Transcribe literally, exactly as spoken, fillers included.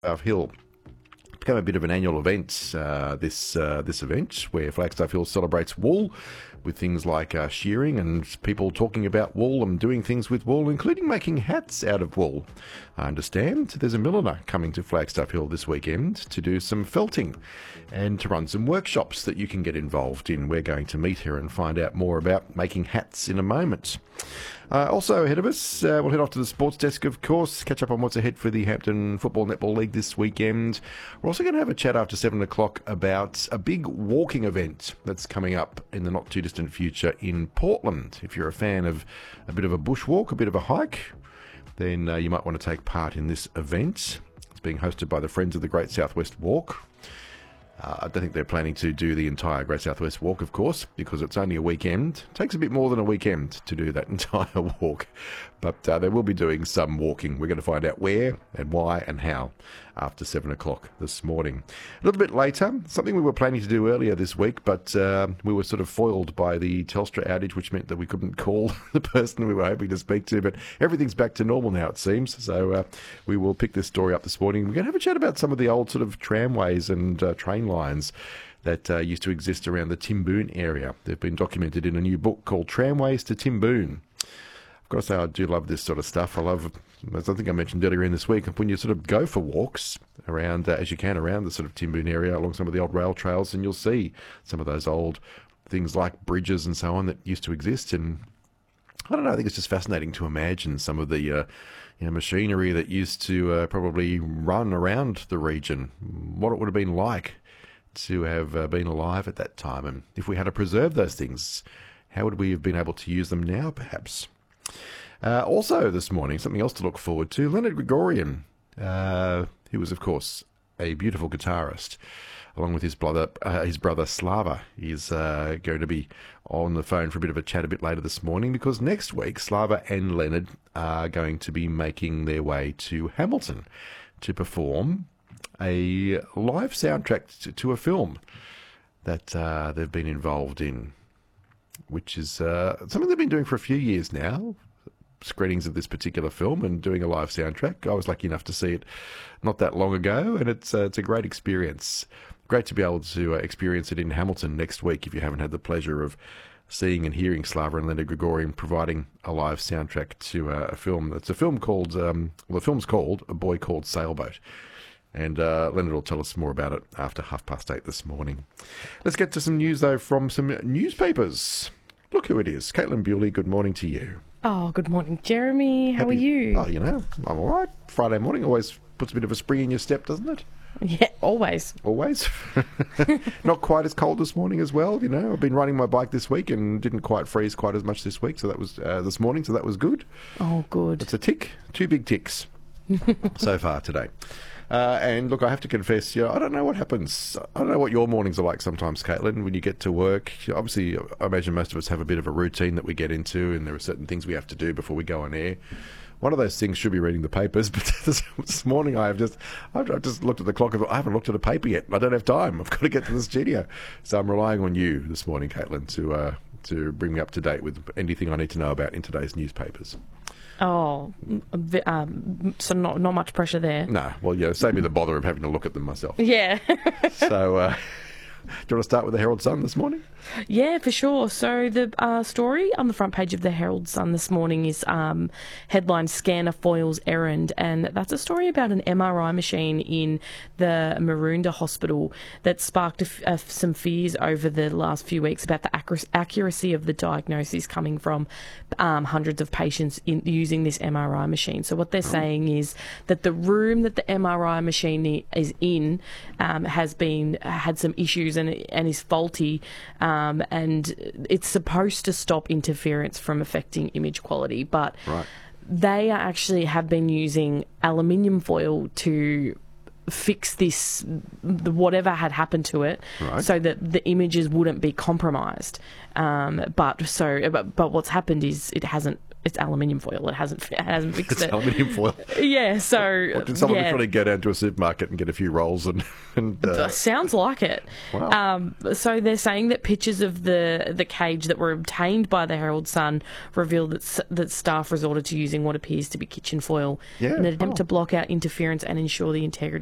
Flagstaff Hill. It's become a bit of an annual event, uh, this uh, this event, where Flagstaff Hill celebrates wool with things like uh, shearing and people talking about wool and doing things with wool, including making hats out of wool. I understand there's a milliner coming to Flagstaff Hill this weekend to do some felting and to run some workshops that you can get involved in. We're going to meet her and find out more about making hats in a moment. Uh, also ahead of us, uh, we'll head off to the sports desk, of course, catch up on what's ahead for the Hampton Football Netball League this weekend. We're also going to have a chat after seven o'clock about a big walking event that's coming up in the not-too-distant future in Portland. If you're a fan of a bit of a bushwalk, a bit of a hike, then uh, you might want to take part in this event. It's being hosted by the Friends of the Great Southwest Walk. Uh, I don't think they're planning to do the entire Great Southwest Walk, of course, because it's only a weekend. It takes a bit more than a weekend to do that entire walk. But uh, they will be doing some walking. We're going to find out where and why and how after seven o'clock this morning. A little bit later, something we were planning to do earlier this week, but uh, we were sort of foiled by the Telstra outage, which meant that we couldn't call the person we were hoping to speak to. But everything's back to normal now, it seems. So uh, we will pick this story up this morning. We're going to have a chat about some of the old sort of tramways and uh, train lines that uh, used to exist around the Timboon area. They've been documented in a new book called Tramways to Timboon. I've got to say, I do love this sort of stuff. I love, as I think I mentioned earlier in this week, when you sort of go for walks around, uh, as you can, around the sort of Timboon area, along some of the old rail trails, and you'll see some of those old things like bridges and so on that used to exist. And I don't know, I think it's just fascinating to imagine some of the uh, you know, machinery that used to uh, probably run around the region, what it would have been like to have uh, been alive at that time. And if we had to preserve those things, how would we have been able to use them now, perhaps? Uh, also this morning, something else to look forward to, Leonard Gregorian, uh, who was, of course, a beautiful guitarist, along with his brother, uh, his brother Slava, is uh, going to be on the phone for a bit of a chat a bit later this morning, because next week Slava and Leonard are going to be making their way to Hamilton to perform a live soundtrack to, to a film that uh, they've been involved in, which is uh, something they've been doing for a few years now, screenings of this particular film and doing a live soundtrack. I was lucky enough to see it not that long ago, and it's uh, it's a great experience. Great to be able to uh, experience it in Hamilton next week if you haven't had the pleasure of seeing and hearing Slava and Leonard Gregorian providing a live soundtrack to uh, a film. It's a film called, um, well, the film's called A Boy Called Sailboat. And uh, Leonard will tell us more about it after half past eight this morning. Let's get to some news, though, from some newspapers. Look who it is. Caitlin Bewley, good morning to you. Oh, good morning, Jeremy. How Happy, are you? Oh, you know, I'm all right. Friday morning always puts a bit of a spring in your step, doesn't it? Yeah, always. Always. Not quite as cold this morning as well, you know. I've been riding my bike this week and didn't quite freeze quite as much this week, so that was uh, this morning, so that was good. Oh, good. It's a tick. Two big ticks so far today. Uh, and look, I have to confess, you know, I don't know what happens. I don't know what your mornings are like sometimes, Caitlin, when you get to work. Obviously, I imagine most of us have a bit of a routine that we get into, and there are certain things we have to do before we go on air. One of those things should be reading the papers, but this, this morning I have just I've, I've just looked at the clock and I haven't looked at a paper yet. I don't have time. I've got to get to the studio. So I'm relying on you this morning, Caitlin, to uh, to bring me up to date with anything I need to know about in today's newspapers. Oh, um, so not not much pressure there. No, well, yeah, save me the bother of having to look at them myself. Yeah. So, uh, do you want to start with the Herald Sun this morning? Yeah, for sure. So the uh, story on the front page of the Herald Sun this morning is um, headline Scanner Foils Errand, and that's a story about an M R I machine in the Maroondah Hospital that sparked a f- uh, some fears over the last few weeks about the accur- accuracy of the diagnosis coming from um, hundreds of patients in using this M R I machine. So what they're saying is that the room that the M R I machine is in um, has been had some issues and and is faulty. Um, Um, and it's supposed to stop interference from affecting image quality, but right. They are actually have been using aluminium foil to fix this, the, whatever had happened to it, right. so that the images wouldn't be compromised. Um, but so, but, but what's happened is it hasn't. It's aluminium foil. It hasn't. It hasn't fixed it's it. aluminium foil. Yeah. So what, did someone yeah. try to go down to a supermarket and get a few rolls and? and uh... Sounds like it. Wow. Um, so they're saying that pictures of the the cage that were obtained by the Herald Sun reveal that s- that staff resorted to using what appears to be kitchen foil yeah. in an attempt oh. to block out interference and ensure the integrity